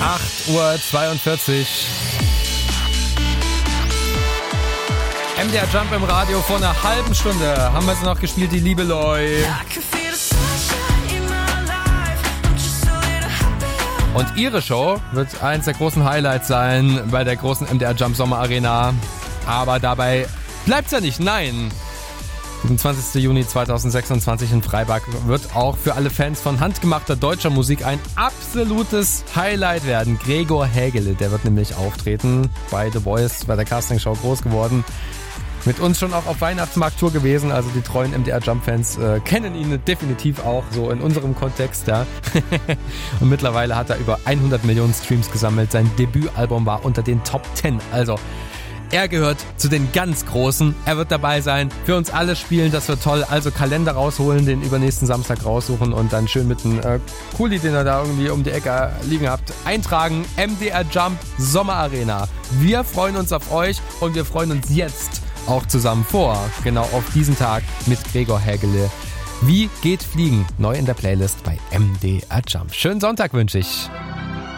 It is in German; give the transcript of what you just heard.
8:42 Uhr. MDR Jump im Radio vor einer halben Stunde. Haben wir sie noch gespielt, die liebe Loi. Und ihre Show wird eins der großen Highlights sein bei der großen MDR Jump Sommer Arena. Aber dabei bleibt's ja nicht, nein. Am 20. Juni 2026 in Freiburg wird auch für alle Fans von handgemachter deutscher Musik ein absolutes Highlight werden. Gregor Hägele, der wird nämlich auftreten bei The Voice, bei der Castingshow groß geworden. Mit uns schon auch auf Weihnachtsmarkt-Tour gewesen, also die treuen MDR Jump-Fans kennen ihn definitiv auch so in unserem Kontext, ja. Und mittlerweile hat er über 100 Millionen Streams gesammelt. Sein Debütalbum war unter den Top 10, also er gehört zu den ganz Großen. Er wird dabei sein, für uns alle spielen, das wird toll. Also Kalender rausholen, den übernächsten Samstag raussuchen und dann schön mit einem Kuli, den ihr da irgendwie um die Ecke liegen habt, eintragen. MDR Jump Sommerarena. Wir freuen uns auf euch und wir freuen uns jetzt auch zusammen vor, genau auf diesen Tag mit Gregor Hägele. Wie geht Fliegen? Neu in der Playlist bei MDR Jump. Schönen Sonntag wünsche ich.